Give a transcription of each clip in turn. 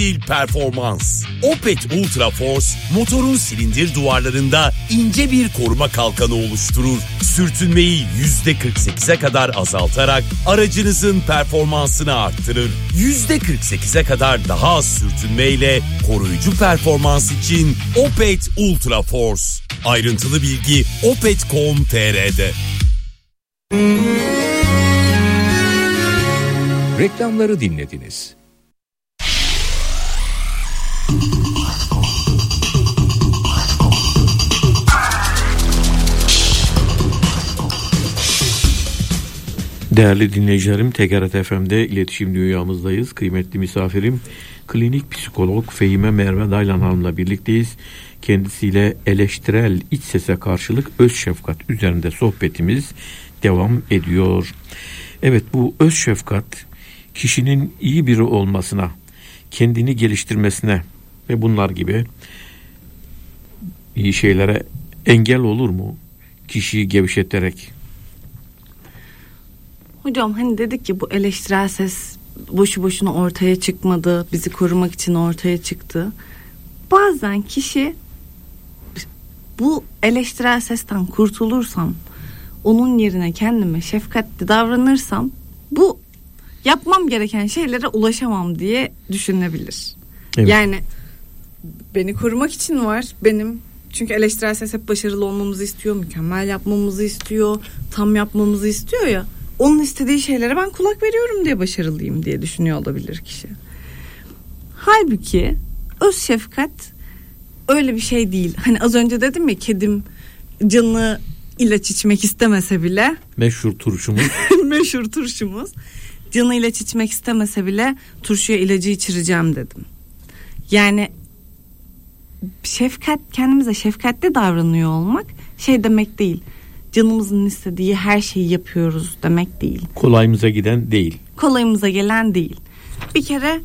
Performans. Opet Ultra Force motorun silindir duvarlarında ince bir koruma kalkanı oluşturur. Sürtünmeyi %48'e kadar azaltarak aracınızın performansını arttırır. %48'e kadar daha az sürtünmeyle koruyucu performans için Opet Ultra Force. Ayrıntılı bilgi opet.com.tr'de. Reklamları dinlediniz. Değerli dinleyicilerim, TGRT FM'de iletişim dünyamızdayız. Kıymetli misafirim, klinik psikolog Fehime Merve Daylan Hanım'la birlikteyiz. Kendisiyle eleştirel iç sese karşılık öz şefkat üzerinde sohbetimiz devam ediyor. Evet, bu öz şefkat kişinin iyi biri olmasına, kendini geliştirmesine ve bunlar gibi iyi şeylere engel olur mu? Kişiyi gevşeterek. Hocam hani dedik ki bu eleştirel ses boşu boşuna ortaya çıkmadı. Bizi korumak için ortaya çıktı. Bazen kişi bu eleştirel sesten kurtulursam, onun yerine kendime şefkatli davranırsam bu yapmam gereken şeylere ulaşamam diye düşünebilir. Evet. Yani beni korumak için var benim. Çünkü eleştirel ses hep başarılı olmamızı istiyor, mükemmel yapmamızı istiyor, tam yapmamızı istiyor ya. Onun istediği şeylere ben kulak veriyorum diye başarılıyım diye düşünüyor olabilir kişi. Halbuki öz şefkat öyle bir şey değil. Hani az önce dedim ya, kedim canı ilaç içmek istemese bile. Meşhur turşumuz. Canı ilaç içmek istemese bile turşuya ilacı içireceğim dedim. Yani şefkat, kendimize şefkatli davranıyor olmak şey demek değil. Canımızın istediği her şeyi yapıyoruz demek değil. Kolayımıza giden değil. Kolayımıza gelen değil. Bir kere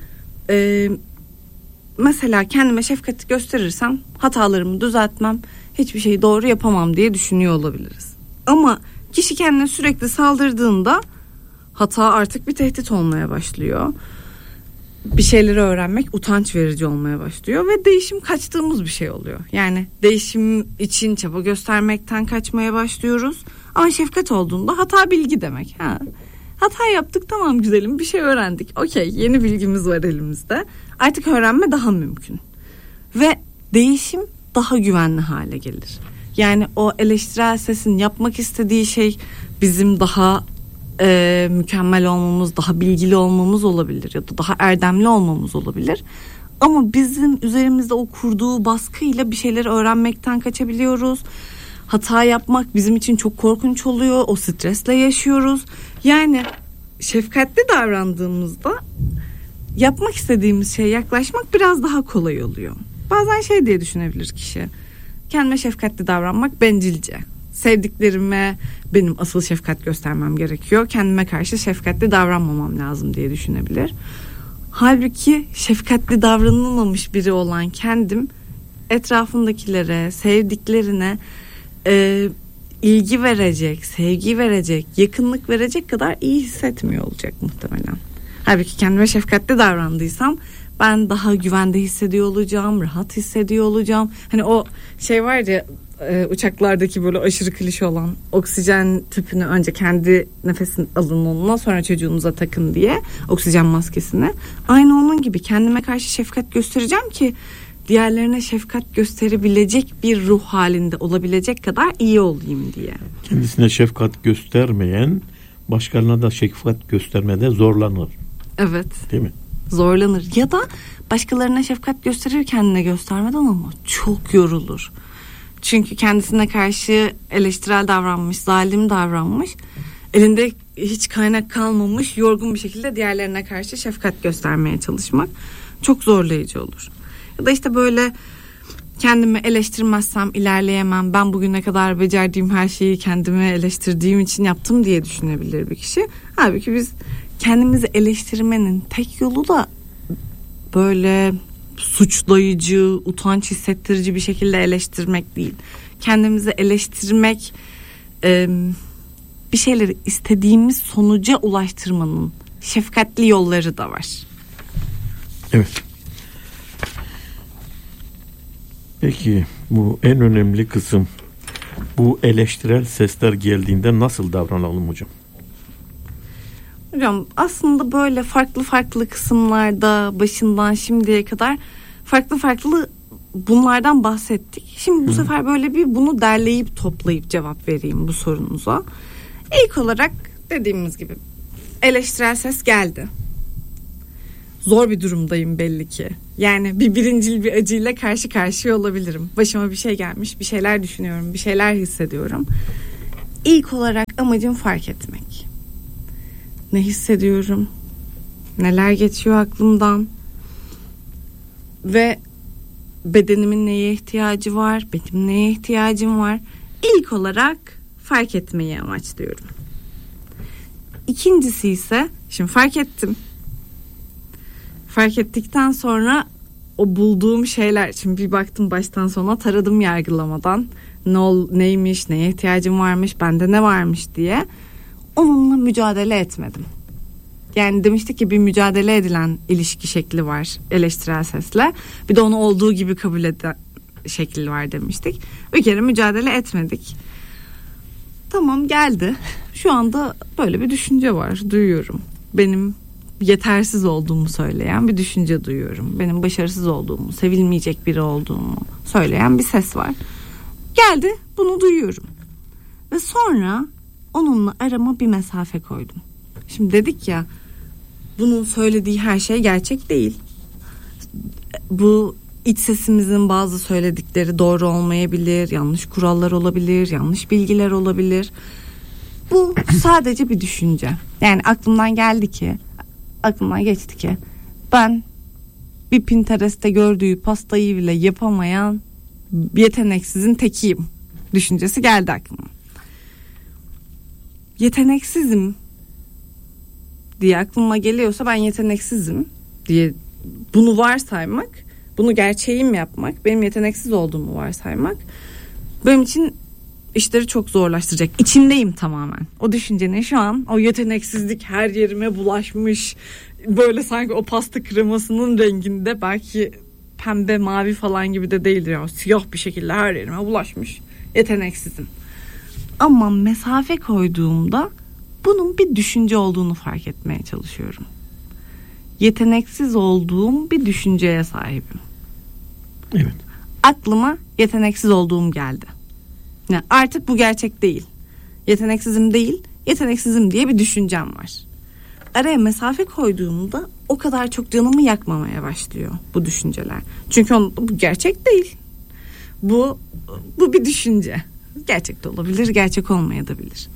mesela kendime şefkati gösterirsem hatalarımı düzeltmem, hiçbir şeyi doğru yapamam diye düşünüyor olabiliriz. Ama kişi kendine sürekli saldırdığında hata artık bir tehdit olmaya başlıyor. Bir şeyleri öğrenmek utanç verici olmaya başlıyor ve değişim kaçtığımız bir şey oluyor. Yani değişim için çaba göstermekten kaçmaya başlıyoruz. Ama şefkat olduğunda hata bilgi demek. Hata yaptık, tamam güzelim, bir şey öğrendik. Okey, yeni bilgimiz var elimizde. Artık öğrenme daha mümkün. Ve değişim daha güvenli hale gelir. Yani o eleştirel sesin yapmak istediği şey bizim daha mükemmel olmamız, daha bilgili olmamız olabilir ya da daha erdemli olmamız olabilir. Ama bizim üzerimizde o kurduğu baskıyla bir şeyleri öğrenmekten kaçabiliyoruz. Hata yapmak bizim için çok korkunç oluyor. O stresle yaşıyoruz. Yani şefkatli davrandığımızda yapmak istediğimiz şeye yaklaşmak biraz daha kolay oluyor. Bazen şey diye düşünebilir kişi: kendime şefkatli davranmak bencilce. Sevdiklerime benim asıl şefkat göstermem gerekiyor. Kendime karşı şefkatli davranmamam lazım diye düşünebilir. Halbuki şefkatli davranılmamış biri olan kendim etrafındakilere, sevdiklerine ilgi verecek, sevgi verecek, yakınlık verecek kadar iyi hissetmiyor olacak muhtemelen. Halbuki kendime şefkatli davrandıysam ben daha güvende hissediyor olacağım, rahat hissediyor olacağım. Hani o şey var ya, uçaklardaki böyle aşırı klişe olan oksijen tüpünü önce kendi nefesini alın, ondan sonra çocuğunuza takın diye oksijen maskesini. Aynı onun gibi kendime karşı şefkat göstereceğim ki diğerlerine şefkat gösterebilecek bir ruh halinde olabilecek kadar iyi olayım diye. Kendisine şefkat göstermeyen başkalarına da şefkat göstermede zorlanır. Evet. Değil mi? Zorlanır ya da başkalarına şefkat gösterir kendine göstermeden ama çok yorulur. Çünkü kendisine karşı eleştirel davranmış, zalim davranmış, elinde hiç kaynak kalmamış, yorgun bir şekilde diğerlerine karşı şefkat göstermeye çalışmak çok zorlayıcı olur. Ya da işte böyle kendimi eleştirmezsem ilerleyemem, ben bugüne kadar becerdiğim her şeyi kendimi eleştirdiğim için yaptım diye düşünebilir bir kişi. Halbuki biz kendimizi eleştirmenin tek yolu da böyle suçlayıcı, utanç hissettirici bir şekilde eleştirmek değil. Kendimizi eleştirmek bir şeyleri istediğimiz sonuca ulaştırmanın şefkatli yolları da var. Evet. Peki bu en önemli kısım, bu eleştirel sesler geldiğinde nasıl davranalım hocam? Hocam aslında böyle farklı kısımlarda başından şimdiye kadar farklı bunlardan bahsettik. Şimdi bu sefer böyle bir bunu derleyip toplayıp cevap vereyim bu sorunuza. İlk olarak dediğimiz gibi eleştirel ses geldi. Zor bir durumdayım belli ki. Yani birincil bir acıyla karşı karşıya olabilirim. Başıma bir şey gelmiş, bir şeyler düşünüyorum, bir şeyler hissediyorum. İlk olarak amacım fark etmek. Ne hissediyorum? Neler geçiyor aklımdan? Ve bedenimin neye ihtiyacı var? Benim neye ihtiyacım var? İlk olarak fark etmeyi amaçlıyorum. İkincisi ise şimdi fark ettim. Fark ettikten sonra o bulduğum şeyler, şimdi bir baktım baştan sona taradım yargılamadan. Neymiş, neye ihtiyacım varmış, bende ne varmış diye. Onunla mücadele etmedim. Yani demiştik ki bir mücadele edilen ilişki şekli var eleştirel sesle. Bir de onu olduğu gibi kabul eden şekli var demiştik. Bir kere mücadele etmedik. Tamam, geldi. Şu anda böyle bir düşünce var, duyuyorum. Benim yetersiz olduğumu söyleyen bir düşünce duyuyorum. Benim başarısız olduğumu, sevilmeyecek biri olduğumu söyleyen bir ses var. Geldi, bunu duyuyorum. Ve sonra onunla arama bir mesafe koydum. Şimdi dedik ya, bunun söylediği her şey gerçek değil. Bu iç sesimizin bazı söyledikleri doğru olmayabilir, yanlış kurallar olabilir, yanlış bilgiler olabilir. Bu sadece bir düşünce. Yani aklımdan geçti ki ben bir Pinterest'te gördüğü pastayı bile yapamayan yeteneksizin tekiyim düşüncesi geldi aklıma. Yeteneksizim diye aklıma geliyorsa ben yeteneksizim diye bunu varsaymak, bunu gerçeğim yapmak, benim yeteneksiz olduğumu varsaymak benim için işleri çok zorlaştıracak. İçindeyim tamamen. O düşüncenin şu an o yeteneksizlik her yerime bulaşmış. Böyle sanki o pasta kremasının renginde, belki pembe mavi falan gibi de değildir ya. Siyah bir şekilde her yerime bulaşmış. Yeteneksizim. Ama mesafe koyduğumda bunun bir düşünce olduğunu fark etmeye çalışıyorum. Yeteneksiz olduğum bir düşünceye sahibim. Evet. Aklıma yeteneksiz olduğum geldi. Yani artık bu gerçek değil. Yeteneksizim değil, yeteneksizim diye bir düşüncem var. Araya mesafe koyduğumda o kadar çok canımı yakmamaya başlıyor bu düşünceler. Çünkü bu gerçek değil. Bu bir düşünce. Gerçek de olabilir, gerçek olmayabilir.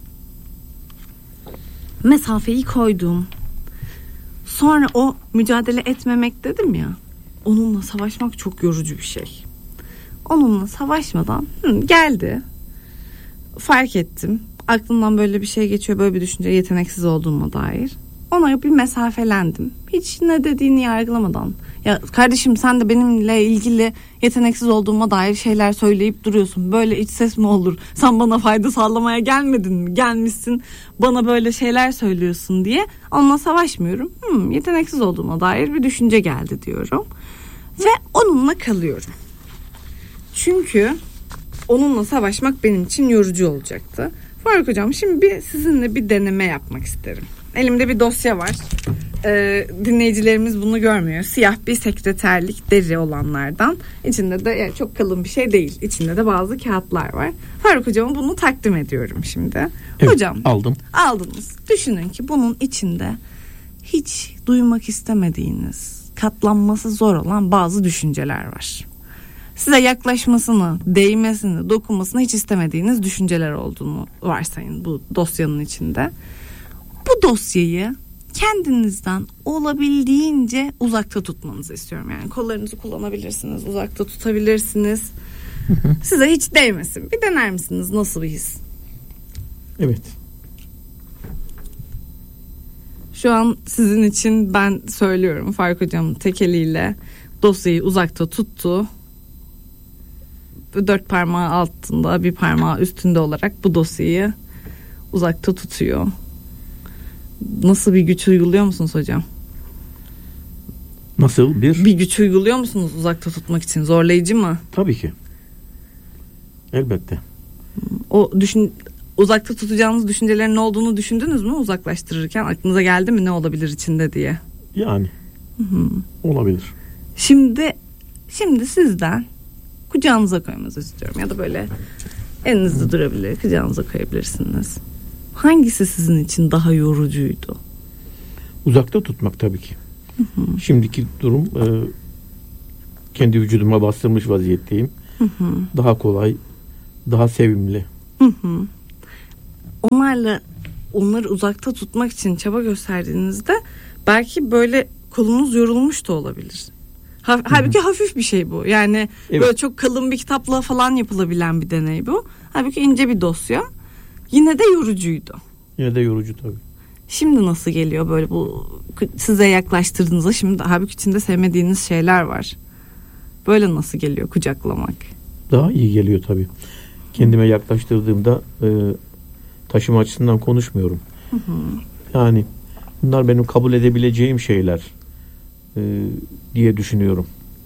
Mesafeyi koydum. Sonra o mücadele etmemek dedim ya. Onunla savaşmak çok yorucu bir şey. Onunla savaşmadan geldi. Fark ettim. Aklımdan böyle bir şey geçiyor, böyle bir düşünce, yeteneksiz olduğuma dair. Ona bir mesafelendim. Hiç ne dediğini yargılamadan. Ya kardeşim, sen de benimle ilgili yeteneksiz olduğuma dair şeyler söyleyip duruyorsun. Böyle iç ses mi olur? Sen bana fayda sağlamaya gelmedin mi? Gelmişsin bana böyle şeyler söylüyorsun diye. Onunla savaşmıyorum. Yeteneksiz olduğuma dair bir düşünce geldi diyorum. Ve onunla kalıyorum. Çünkü onunla savaşmak benim için yorucu olacaktı. Faruk Hocam, şimdi sizinle bir deneme yapmak isterim. Elimde bir dosya var. Dinleyicilerimiz bunu görmüyor. Siyah bir sekreterlik deri olanlardan. İçinde de yani çok kalın bir şey değil. İçinde de bazı kağıtlar var. Faruk Hocam'a bunu takdim ediyorum şimdi. Evet, hocam aldım. Aldınız. Düşünün ki bunun içinde hiç duymak istemediğiniz, katlanması zor olan bazı düşünceler var. Size yaklaşmasını, değmesini, dokunmasını hiç istemediğiniz düşünceler olduğunu varsayın bu dosyanın içinde. Bu dosyayı kendinizden olabildiğince uzakta tutmanızı istiyorum. Yani kollarınızı kullanabilirsiniz, uzakta tutabilirsiniz. Size hiç değmesin. Bir dener misiniz? Nasıl bir his? Evet. Şu an sizin için ben söylüyorum. Faruk Hocam tek eliyle dosyayı uzakta tuttu. 4 parmağı altında, bir parmağı üstünde olarak bu dosyayı uzakta tutuyor. Nasıl bir güç uyguluyor musunuz hocam? Nasıl bir güç uyguluyor musunuz uzakta tutmak için? Zorlayıcı mı? Tabii ki. Elbette. Uzakta tutacağınız düşüncelerin ne olduğunu düşündünüz mü uzaklaştırırken? Aklınıza geldi mi ne olabilir içinde diye? Yani. Olabilir. Şimdi sizden kucağınıza koymanızı istiyorum. Ya da böyle elinizde durabilir, kucağınıza koyabilirsiniz. Hangisi sizin için daha yorucuydu? Uzakta tutmak tabii ki. Şimdiki durum kendi vücuduma bastırmış vaziyetteyim. Daha kolay, daha sevimli. Onları uzakta tutmak için çaba gösterdiğinizde belki böyle kolunuz yorulmuş da olabilir. Halbuki hafif bir şey bu. Yani evet. Böyle çok kalın bir kitapla falan yapılabilen bir deney bu. Halbuki ince bir dosya. Yine de yorucuydu. Yine de yorucu tabii. Şimdi nasıl geliyor böyle bu size yaklaştırdığınızda, şimdi halbuki içinde sevmediğiniz şeyler var. Böyle nasıl geliyor kucaklamak? Daha iyi geliyor tabii. Kendime yaklaştırdığımda taşıma açısından konuşmuyorum. Yani bunlar benim kabul edebileceğim şeyler diye düşünüyorum.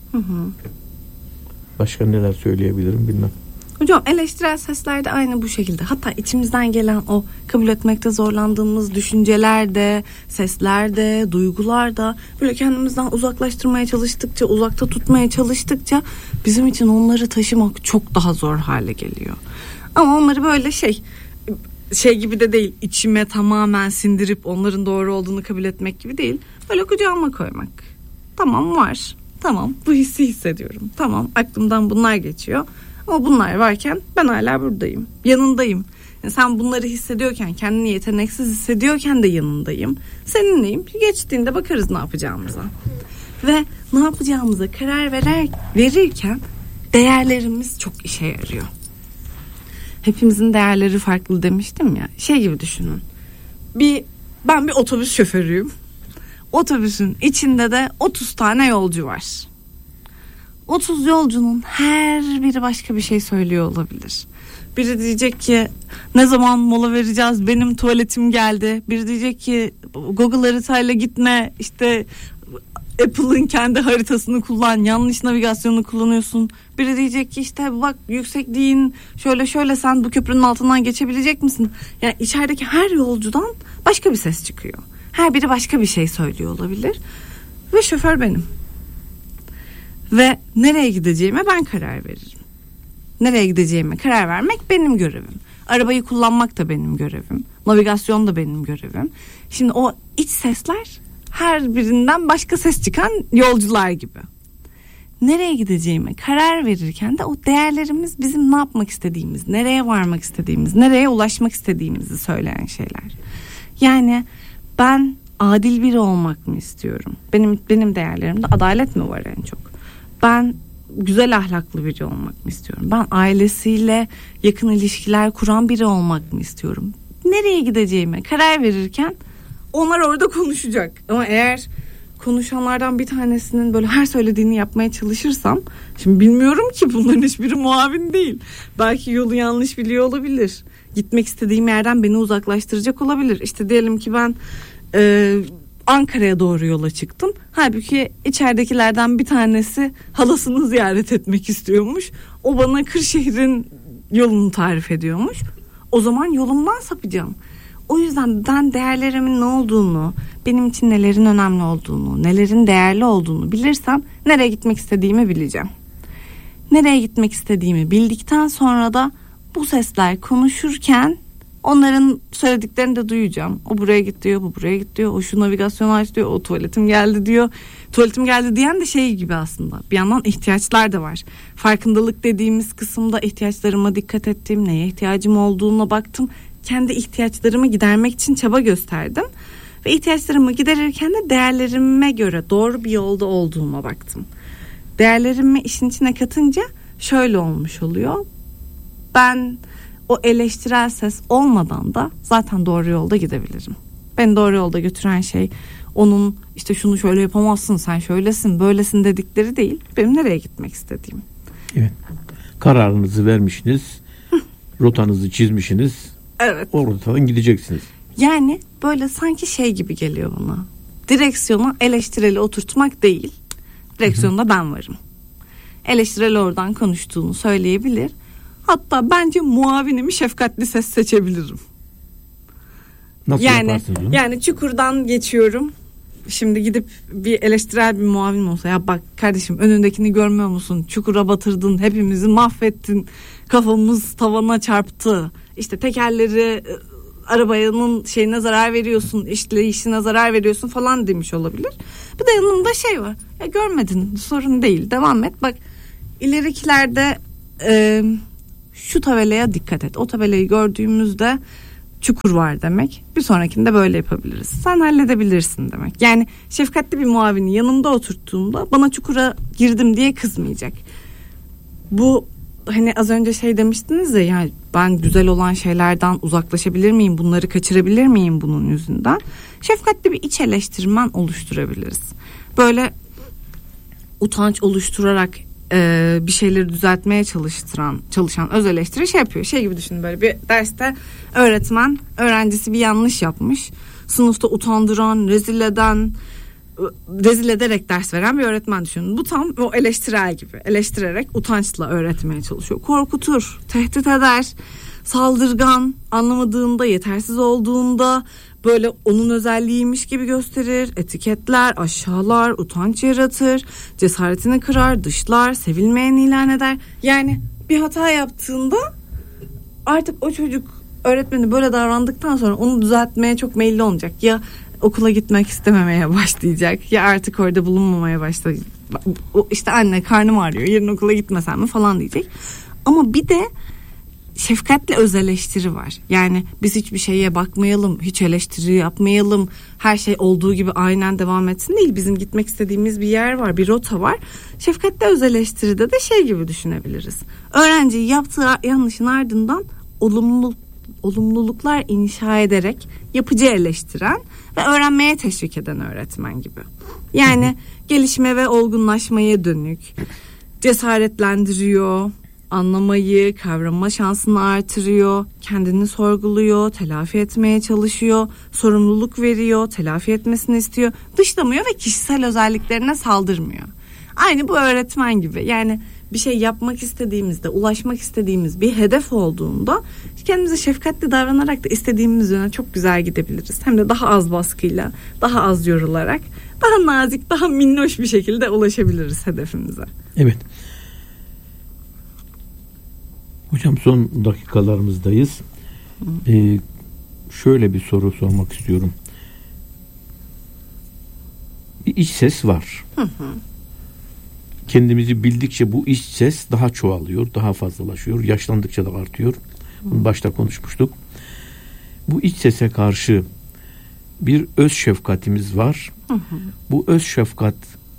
Başka neler söyleyebilirim bilmem. Hocam eleştirel sesler de aynı bu şekilde. Hatta içimizden gelen o kabul etmekte zorlandığımız düşünceler de, sesler de, duygular da böyle kendimizden uzaklaştırmaya çalıştıkça, uzakta tutmaya çalıştıkça bizim için onları taşımak çok daha zor hale geliyor. Ama onları böyle şey gibi de değil, içime tamamen sindirip onların doğru olduğunu kabul etmek gibi değil. Böyle kucağıma koymak. Tamam var. Tamam bu hissi hissediyorum. Tamam aklımdan bunlar geçiyor. Ama bunlar varken ben hala buradayım. Yanındayım. Yani sen bunları hissediyorken, kendini yeteneksiz hissediyorken de yanındayım. Seninleyim. Geçtiğinde bakarız ne yapacağımıza. Ve ne yapacağımıza karar verirken değerlerimiz çok işe yarıyor. Hepimizin değerleri farklı demiştim ya. Şey gibi düşünün. Ben bir otobüs şoförüyüm. Otobüsün içinde de 30 tane yolcu var. 30 yolcunun her biri başka bir şey söylüyor olabilir. Biri diyecek ki ne zaman mola vereceğiz, benim tuvaletim geldi. Biri diyecek ki Google haritayla gitme, işte Apple'ın kendi haritasını kullan, yanlış navigasyonu kullanıyorsun. Biri diyecek ki işte bak yüksekliğin şöyle sen bu köprünün altından geçebilecek misin? Yani içerideki her yolcudan başka bir ses çıkıyor. Her biri başka bir şey söylüyor olabilir. Ve şoför benim. Ve nereye gideceğime ben karar veririm. Nereye gideceğime karar vermek benim görevim. Arabayı kullanmak da benim görevim. Navigasyon da benim görevim. Şimdi o iç sesler her birinden başka ses çıkan yolcular gibi. Nereye gideceğime karar verirken de o değerlerimiz bizim ne yapmak istediğimiz, nereye varmak istediğimiz, nereye ulaşmak istediğimizi söyleyen şeyler. Yani ben adil biri olmak mı istiyorum? Benim değerlerimde adalet mi var en çok? Ben güzel ahlaklı biri olmak mı istiyorum? Ben ailesiyle yakın ilişkiler kuran biri olmak mı istiyorum? Nereye gideceğime karar verirken onlar orada konuşacak. Ama eğer konuşanlardan bir tanesinin böyle her söylediğini yapmaya çalışırsam, şimdi bilmiyorum ki bunların hiçbiri muavin değil. Belki yolu yanlış biliyor olabilir. Gitmek istediğim yerden beni uzaklaştıracak olabilir. İşte diyelim ki ben Ankara'ya doğru yola çıktım. Halbuki içeridekilerden bir tanesi halasını ziyaret etmek istiyormuş. O bana Kırşehir'in yolunu tarif ediyormuş. O zaman yolumdan sapacağım. O yüzden ben değerlerimin ne olduğunu, benim için nelerin önemli olduğunu, nelerin değerli olduğunu bilirsem nereye gitmek istediğimi bileceğim. Nereye gitmek istediğimi bildikten sonra da bu sesler konuşurken onların söylediklerini de duyacağım. O buraya git diyor, bu buraya git diyor. O şu navigasyonu aç diyor, o tuvaletim geldi diyor. Tuvaletim geldi diyen de şey gibi aslında. Bir yandan ihtiyaçlar da var. Farkındalık dediğimiz kısımda ihtiyaçlarıma dikkat ettim. Neye ihtiyacım olduğuna baktım. Kendi ihtiyaçlarımı gidermek için çaba gösterdim. Ve ihtiyaçlarımı giderirken de değerlerime göre doğru bir yolda olduğuma baktım. Değerlerimi işin içine katınca şöyle olmuş oluyor. Ben o eleştirel ses olmadan da zaten doğru yolda gidebilirim. Beni doğru yolda götüren şey onun işte şunu şöyle yapamazsın, sen şöylesin, böylesin dedikleri değil. Benim nereye gitmek istediğim. Evet. Kararınızı vermişsiniz. Rotanızı çizmişsiniz. Evet. Oradan gideceksiniz. Yani böyle sanki şey gibi geliyor bana. Direksiyonu eleştireli oturtmak değil. Direksiyonda ben varım. Eleştirel oradan konuştuğunu söyleyebilir. Hatta bence muavinimi şefkatli ses seçebilirim. Nasıl yaparsınız bunu? Yani çukurdan geçiyorum. Şimdi gidip bir eleştirel bir muavin olsa, ya bak kardeşim önündekini görmüyor musun? Çukura batırdın, hepimizi mahvettin. Kafamız tavana çarptı. İşte tekerleri arabanın şeyine zarar veriyorsun, işleyişine zarar veriyorsun falan demiş olabilir. Bir de yanında şey var. Ya görmedin, sorun değil, devam et. Bak ilerikilerde şu tabelaya dikkat et. O tabelayı gördüğümüzde çukur var demek. Bir sonrakinde böyle yapabiliriz. Sen halledebilirsin demek. Yani şefkatli bir muavini yanımda oturttuğumda bana çukura girdim diye kızmayacak. Bu hani az önce şey demiştiniz ya, yani ben güzel olan şeylerden uzaklaşabilir miyim? Bunları kaçırabilir miyim bunun yüzünden? Şefkatli bir iç eleştirmen oluşturabiliriz. Böyle utanç oluşturarak bir şeyleri düzeltmeye çalışan öz eleştiri şey yapıyor. Şey gibi düşünün, böyle bir derste öğretmen öğrencisi bir yanlış yapmış. Sınıfta utandıran, rezil ederek ders veren bir öğretmen düşünün. Bu tam o eleştirel gibi. Eleştirerek utançla öğretmeye çalışıyor. Korkutur, tehdit eder, saldırgan, anlamadığında, yetersiz olduğunda böyle onun özelliğiymiş gibi gösterir, etiketler, aşağılar, utanç yaratır, cesaretini kırar, dışlar, sevilmeyen ilan eder. Yani bir hata yaptığında artık o çocuk öğretmeni böyle davrandıktan sonra onu düzeltmeye çok meyilli olacak. Ya okula gitmek istememeye başlayacak, ya artık orada bulunmamaya başlayacak. İşte anne karnım ağrıyor, yarın okula gitmesem mi falan diyecek. Ama bir de şefkatli öz eleştiri var. Yani biz hiçbir şeye bakmayalım, hiç eleştiri yapmayalım, her şey olduğu gibi aynen devam etsin değil. Bizim gitmek istediğimiz bir yer var, bir rota var. Şefkatli öz eleştiride de şey gibi düşünebiliriz. Öğrenciyi yaptığı yanlışın ardından olumluluklar inşa ederek yapıcı eleştiren ve öğrenmeye teşvik eden öğretmen gibi. Yani gelişme ve olgunlaşmaya dönük, cesaretlendiriyor, anlamayı, kavrama şansını artırıyor, kendini sorguluyor, telafi etmeye çalışıyor, sorumluluk veriyor, telafi etmesini istiyor, dışlamıyor ve kişisel özelliklerine saldırmıyor. Aynı bu öğretmen gibi. Yani bir şey yapmak istediğimizde, ulaşmak istediğimiz bir hedef olduğunda kendimize şefkatli davranarak da istediğimiz yöne çok güzel gidebiliriz. Hem de daha az baskıyla, daha az yorularak, daha nazik, daha minnoş bir şekilde ulaşabiliriz hedefimize. Evet. Hocam son dakikalarımızdayız. Şöyle bir soru sormak istiyorum. Bir iç ses var. Kendimizi bildikçe bu iç ses daha çoğalıyor, daha fazlalaşıyor. Yaşlandıkça da artıyor. Bunu başta konuşmuştuk. Bu iç sese karşı bir öz şefkatimiz var. Bu öz şefkat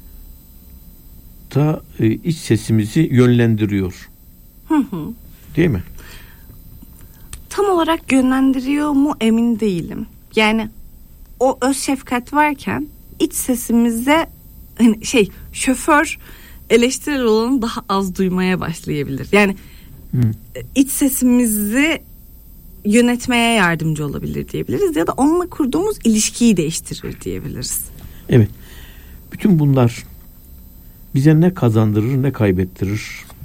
da iç sesimizi yönlendiriyor. Değil mi? Tam olarak yönlendiriyor mu emin değilim. Yani o öz şefkat varken iç sesimize hani şoför eleştirel olanı daha az duymaya başlayabilir. Yani iç sesimizi yönetmeye yardımcı olabilir diyebiliriz ya da onunla kurduğumuz ilişkiyi değiştirir diyebiliriz. Evet. Bütün bunlar bize ne kazandırır ne kaybettirir?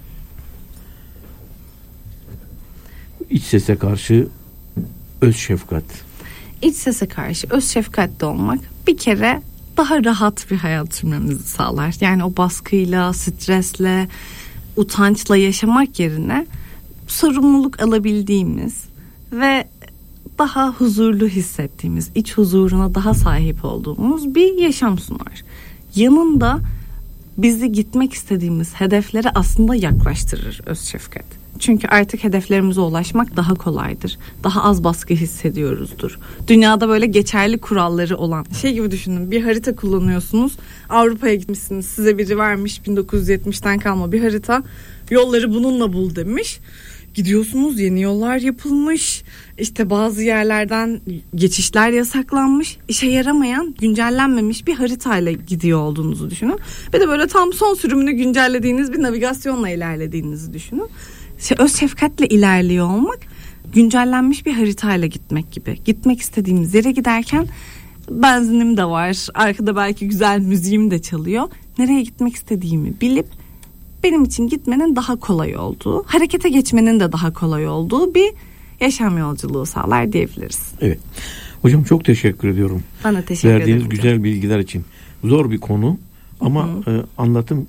İç sese karşı öz şefkat. İç sese karşı öz şefkatli olmak bir kere daha rahat bir hayat sürmemizi sağlar. Yani o baskıyla, stresle, utançla yaşamak yerine sorumluluk alabildiğimiz ve daha huzurlu hissettiğimiz, iç huzuruna daha sahip olduğumuz bir yaşam sunar. Yanında bizi gitmek istediğimiz hedeflere aslında yaklaştırır öz şefkat. Çünkü artık hedeflerimize ulaşmak daha kolaydır. Daha az baskı hissediyoruzdur. Dünyada böyle geçerli kuralları olan şey gibi düşünün. Bir harita kullanıyorsunuz. Avrupa'ya gitmişsiniz. Size biri vermiş 1970'ten kalma bir harita. Yolları bununla bul demiş. Gidiyorsunuz, yeni yollar yapılmış. İşte bazı yerlerden geçişler yasaklanmış. İşe yaramayan, güncellenmemiş bir haritayla gidiyor olduğunuzu düşünün. Bir de böyle tam son sürümünü güncellediğiniz bir navigasyonla ilerlediğinizi düşünün. Öz şefkatle ilerliyor olmak, güncellenmiş bir haritayla gitmek gibi. Gitmek istediğimiz yere giderken benzinim de var. Arkada belki güzel müziğim de çalıyor. nereye gitmek istediğimi bilip benim için gitmenin daha kolay olduğu, harekete geçmenin de daha kolay olduğu bir yaşam yolculuğu sağlar diyebiliriz. Evet. Hocam çok teşekkür ediyorum. Bana teşekkür ederim. Verdiğiniz güzel bilgiler için. Zor bir konu ama anlatım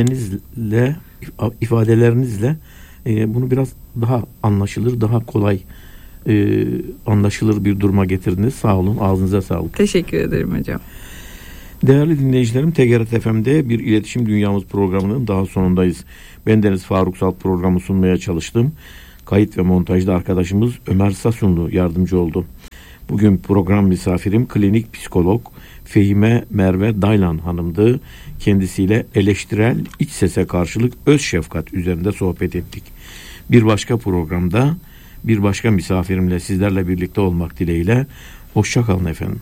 ifadelerinizle bunu biraz daha anlaşılır, daha kolay anlaşılır bir duruma getirdiniz. Sağ olun, ağzınıza sağlık. Teşekkür ederim hocam. Değerli dinleyicilerim, TGRT FM'de bir iletişim dünyamız programının daha sonundayız. Bendeniz Faruk Salt programı sunmaya çalıştım. Kayıt ve montajda arkadaşımız Ömer Sasunlu yardımcı oldu. Bugün program misafirim klinik psikolog Fehime Merve Daylan hanımdı. Kendisiyle eleştirel iç sese karşılık öz şefkat üzerinde sohbet ettik. Bir başka programda bir başka misafirimle sizlerle birlikte olmak dileğiyle. Hoşça kalın efendim.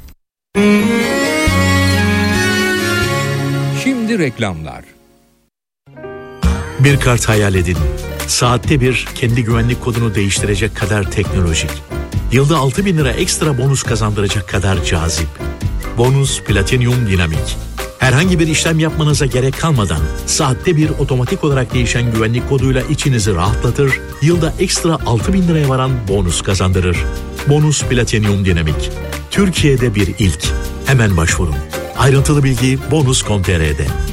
Şimdi reklamlar. Bir kart hayal edin. Saatte bir kendi güvenlik kodunu değiştirecek kadar teknolojik. Yılda 6.000 lira ekstra bonus kazandıracak kadar cazip. Bonus Platinum Dinamik. Herhangi bir işlem yapmanıza gerek kalmadan saatte bir otomatik olarak değişen güvenlik koduyla içinizi rahatlatır, yılda ekstra 6.000 liraya varan bonus kazandırır. Bonus Platinum Dinamik. Türkiye'de bir ilk. Hemen başvurun. Ayrıntılı bilgi bonus.com.tr'de.